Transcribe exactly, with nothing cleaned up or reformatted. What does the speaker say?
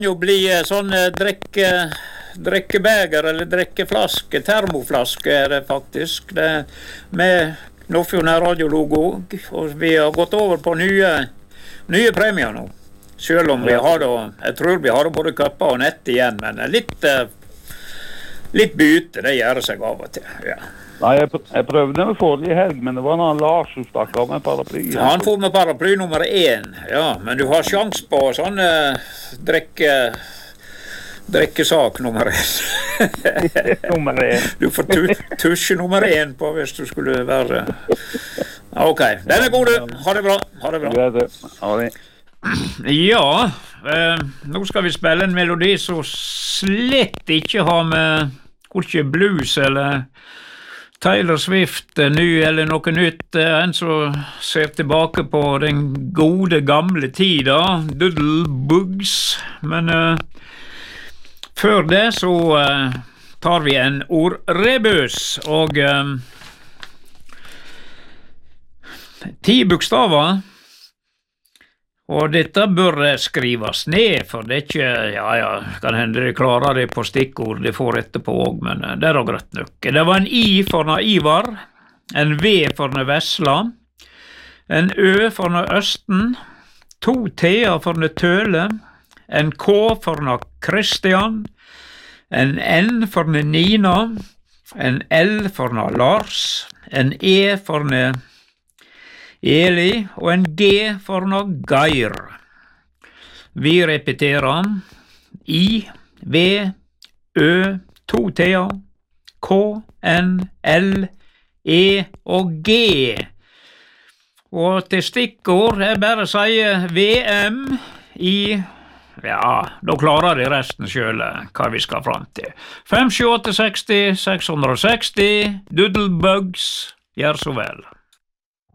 jo bli eh, sånn eh, drikke, drikkebeger eller drikkeflaske, termoflaske er det faktisk. Det, med Nordfjord radiologo, og vi har gått over på nye, nye premier nå. Selv om vi har det, jeg tror vi har det både køpper og nett igjen, men litt, eh, litt byte, det gjør seg av og til, ja. Nei, jeg, jeg prøvde med forrige helg, men det var en Lars som stakk av med paraply. Ja, han får med paraply nummer én, ja, men du har sjans på sånn uh, drikke, drikkesak nummer én. nummer én. Du får tu, tusje nummer én på hvis du skulle være... Ok, den er god du. Ha det bra. Ha det bra. Ha det. Ja, uh, nå skal vi spille en melodi som slett ikke har med ikke blues eller Taylor Swift, ny eller noe nytt, en som ser tilbake på den gode gamle tida, Doodlebugs, men uh, før det så uh, tar vi en ordrebøs, og uh, ti bokstaver, og dette bør skrives ned, for det er ikke, ja, ja, kan hende de klarer det på stikkord de får etterpå også, men det er da greit nok. Det var en I for noe Ivar, en V for noe Vesla, en Ø for noe Østen, to T-er for noe Tøle, en K for noe Kristian, en N for noe Nina, en L for noe Lars, en E for noe Eli, og en G for noe Geir. Vi repeterer I, V, Ø, to T-er, K, N, L, E og G. Og til stikkord er bare å si V M I, ja, da klarer de resten selv hva vi skal fram til. fem sju åtte seksti seks seksti, Doodlebugs, gjør så vel.